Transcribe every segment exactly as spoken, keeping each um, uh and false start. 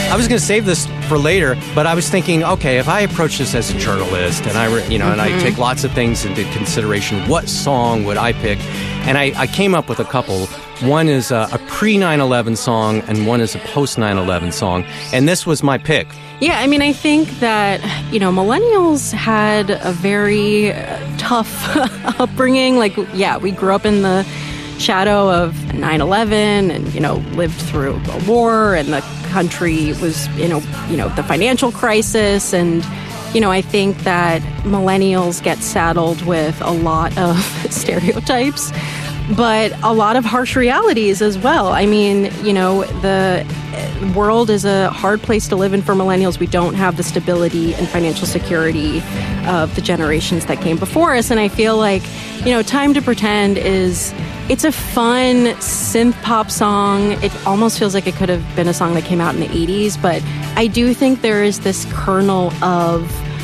I was going to save this for later, but I was thinking, okay, if I approach this as a journalist and I, re- you know, mm-hmm. and I take lots of things into consideration, what song would I pick? And I, I came up with a couple. One is a, a pre nine eleven song, and one is a post nine eleven song. And this was my pick. Yeah, I mean, I think that, you know, millennials had a very uh, tough upbringing. Like, yeah, we grew up in the shadow of nine eleven and, you know, lived through a war, and the country was, you know, you know, the financial crisis. And, you know, I think that millennials get saddled with a lot of stereotypes, but a lot of harsh realities as well. I mean, you know, the world is a hard place to live in for millennials. We don't have the stability and financial security of the generations that came before us. And I feel like, you know, Time to Pretend is, it's a fun synth pop song. It almost feels like it could have been a song that came out in the eighties, but I do think there is this kernel of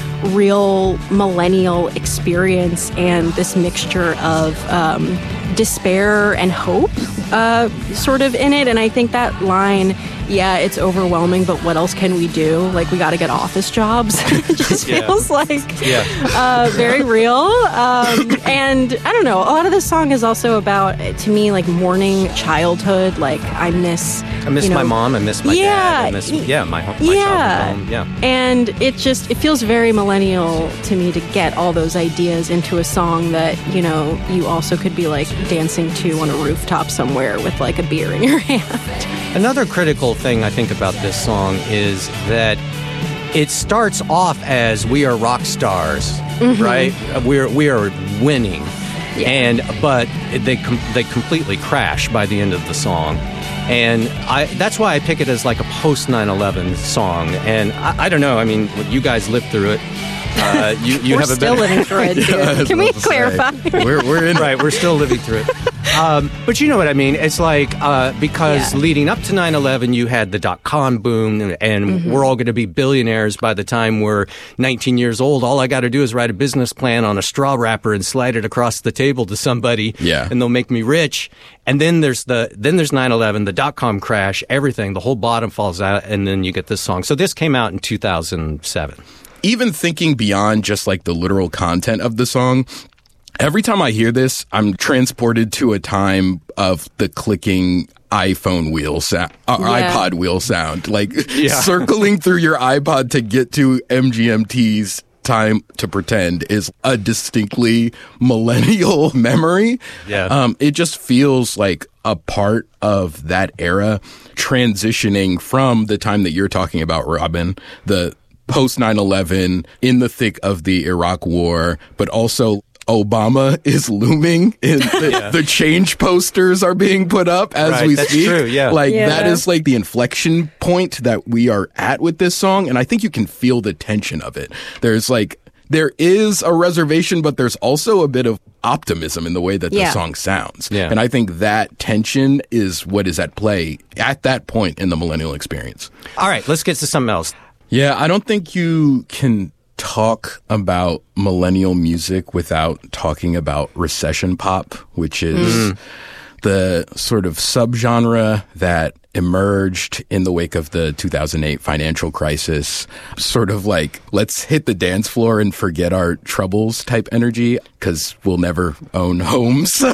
real millennial experience and this mixture of um, despair and hope uh, sort of in it. And I think that line, yeah, it's overwhelming, but what else can we do? Like, we got to get office jobs. It just yeah. feels like yeah. uh, very real. Um, and I don't know, a lot of this song is also about, to me, like mourning childhood. Like, I miss... I miss you know, my mom, I miss my yeah, dad, I miss, yeah, my, my yeah. childhood home, yeah. And it just, it feels very millennial to me to get all those ideas into a song that, you know, you also could be like dancing to on a rooftop somewhere with like a beer in your hand. Another critical thing I think about this song is that it starts off as we are rock stars, mm-hmm. right? We're we are winning, yeah. and but they com- they completely crash by the end of the song, and I that's why I pick it as like a post nine eleven song. And I, I don't know. I mean, you guys lived through it. Uh, you you we're have a still better... living through it. yeah, Can we clarify? we're we're in right. We're still living through it. Um, but you know what I mean? It's like, uh, because yeah. leading up to nine eleven, you had the dot-com boom, and, and mm-hmm. we're all going to be billionaires by the time we're nineteen years old. All I got to do is write a business plan on a straw wrapper and slide it across the table to somebody, yeah. and they'll make me rich. And then there's the then there's nine eleven, the dot-com crash, everything, the whole bottom falls out, and then you get this song. So this came out in two thousand seven. Even thinking beyond just like the literal content of the song, every time I hear this, I'm transported to a time of the clicking iPhone wheel sound, or yeah. iPod wheel sound, like yeah. circling through your iPod to get to M G M T's Time to Pretend is a distinctly millennial memory. Yeah. Um, it just feels like a part of that era, transitioning from the time that you're talking about, Robin, the post nine eleven, in the thick of the Iraq War, but also Obama is looming. In the, yeah. the change posters are being put up as right, we that's speak. True, yeah. Like yeah. that is like the inflection point that we are at with this song, and I think you can feel the tension of it. There's like there is a reservation, but there's also a bit of optimism in the way that the yeah. song sounds. Yeah. And I think that tension is what is at play at that point in the millennial experience. All right, let's get to something else. Yeah, I don't think you can talk about millennial music without talking about recession pop, which is mm. the sort of subgenre that emerged in the wake of the two thousand eight financial crisis. Sort of like, let's hit the dance floor and forget our troubles type energy, because we'll never own homes. so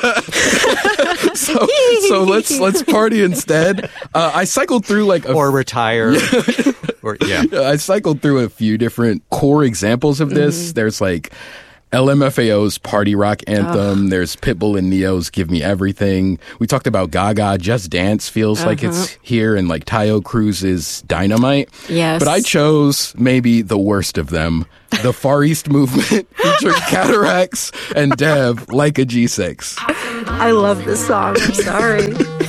so let's let's party instead. Uh, I cycled through like a, or retire. or, yeah, I cycled through a few different core examples of this. Mm-hmm. There's like L M F A O's Party Rock Anthem. Oh. There's Pitbull and Neo's Give Me Everything. We talked about Gaga. Just Dance feels uh-huh. like it's here, and like Tayo Cruz's Dynamite. Yes. But I chose maybe the worst of them. The Far East Movement featuring Cataracts and Dev, Like a G six. I love this song. I'm sorry.